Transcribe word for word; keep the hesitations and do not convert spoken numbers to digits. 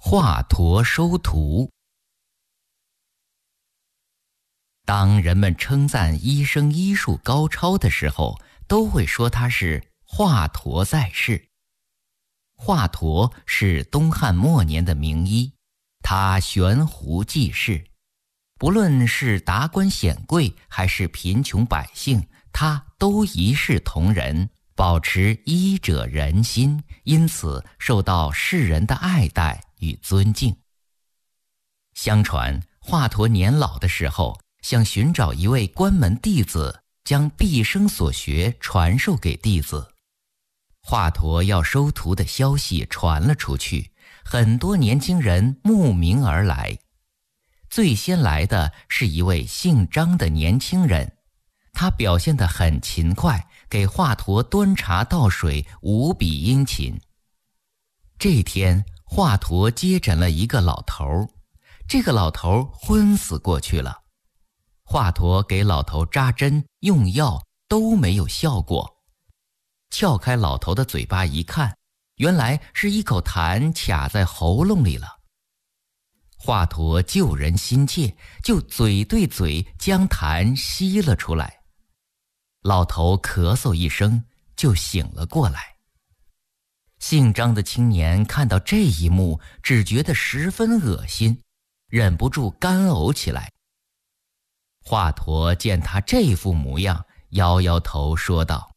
华佗收徒。当人们称赞医生医术高超的时候，都会说他是华佗在世。华佗是东汉末年的名医，他悬壶济世，不论是达官显贵还是贫穷百姓，他都一视同仁，保持医者仁心，因此受到世人的爱戴与尊敬。相传华佗年老的时候，想寻找一位关门弟子，将毕生所学传授给弟子。华佗要收徒的消息传了出去，很多年轻人慕名而来。最先来的是一位姓张的年轻人，他表现得很勤快，给华佗端茶倒水，无比殷勤。这天，华佗接诊了一个老头，这个老头昏死过去了。华佗给老头扎针用药都没有效果，撬开老头的嘴巴一看，原来是一口痰卡在喉咙里了。华佗救人心切，就嘴对嘴将痰吸了出来。老头咳嗽一声就醒了过来。姓张的青年看到这一幕，只觉得十分恶心，忍不住干呕起来。华佗见他这副模样，摇摇头说道：